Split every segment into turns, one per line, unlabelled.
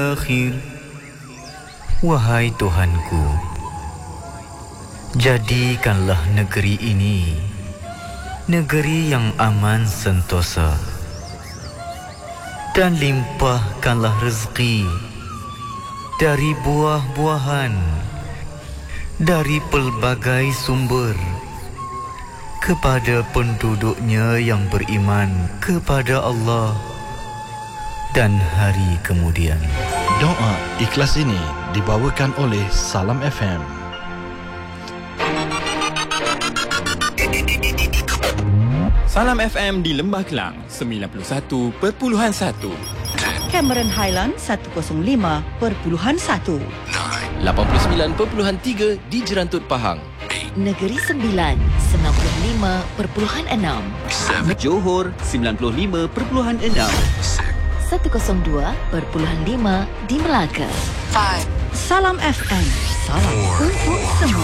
akhir. Wahai Tuhanku, jadikanlah negeri ini negeri yang aman sentosa, dan limpahkanlah rezeki dari buah-buahan, dari pelbagai sumber, kepada penduduknya yang beriman kepada Allah dan hari kemudian.
Doa ikhlas ini dibawakan oleh Salam FM.
Salam FM di Lembah Kelang 91.1,
Cameron Highland 105.1,
89.3 di Jerantut Pahang,
Negeri Sembilan 95.6,
Johor 95.6,
102.5 di Melaka.
Salam FM, salam untuk semua.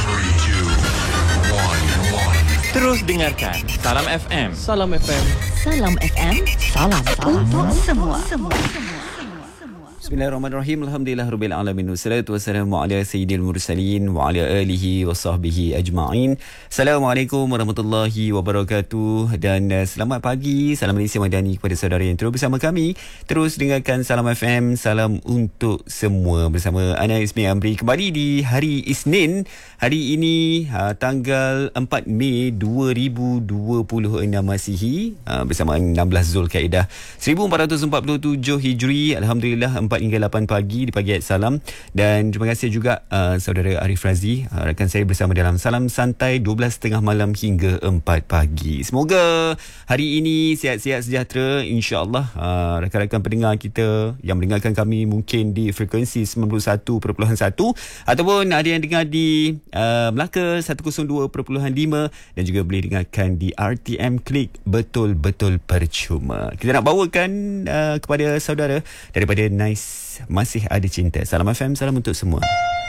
terus dengarkan Salam FM.
Salam FM.
Salam FM,
Salam untuk semua.
Bismillahirrahmanirrahim. Alhamdulillahirabbil alamin. Wassalatu wassalamu ala sayyidil mursalin wa ala alihi wa sahbihi ajma'in. Assalamualaikum warahmatullahi wabarakatuh dan selamat pagi. Salam Malaysia Madani kepada saudara yang terus bersama kami. Terus dengarkan Salam FM, salam untuk semua bersama Ana Ismi Amri kembali di hari Isnin. Hari ini tanggal 4 Mei 2026 Masihi, bersamaan 16 Zulkaidah 1447 Hijri. Alhamdulillah 4 hingga 8 pagi di pagi ayat salam. Dan terima kasih juga saudara Arif Razi, rakan saya bersama dalam Salam Santai 12.30 malam hingga 4 pagi. Semoga hari ini sihat-sihat sejahtera, insya-Allah. Rakan-rakan pendengar kita yang mendengarkan kami mungkin di frekuensi 91.1 ataupun ada yang dengar di Melaka 102.5 dan juga boleh dengarkan di RTM Klik betul-betul percuma. Kita nak bawakan kepada saudara daripada Nice Masih Ada Cinta. Salam FM, salam untuk semua.